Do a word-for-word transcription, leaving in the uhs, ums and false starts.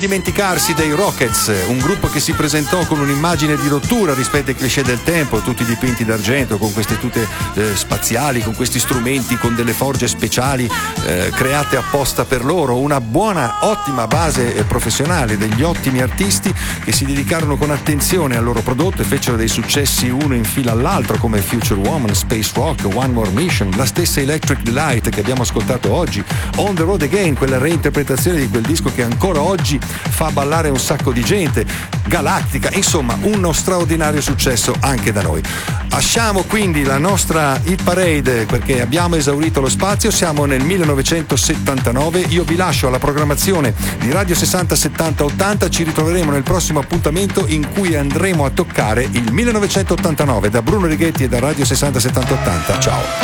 Dimenticarsi dei Rockets, un gruppo che si presentò con un'immagine di rottura rispetto ai cliché del tempo, tutti dipinti d'argento, con queste tute eh, spaziali, con questi strumenti, con delle forge speciali eh, create apposta per loro, una buona, ottima base eh, professionale, degli ottimi artisti che si dedicarono con attenzione al loro prodotto e fecero dei successi uno in fila all'altro, come Future Woman, Space Rock, One More Mission, la stessa Electric Delight che abbiamo ascoltato oggi, On the Road Again, quella reinterpretazione di quel disco che ancora oggi fa ballare un sacco di gente, Galactica, insomma uno straordinario successo anche da noi. Lasciamo quindi la nostra hit parade perché abbiamo esaurito lo spazio, siamo nel millenovecentosettantanove, io vi lascio alla programmazione di Radio sessanta settanta ottanta, ci ritroveremo nel prossimo appuntamento in cui andremo a toccare il millenovecentottantanove. Da Bruno Righetti e da Radio sessanta settanta ottanta, ciao.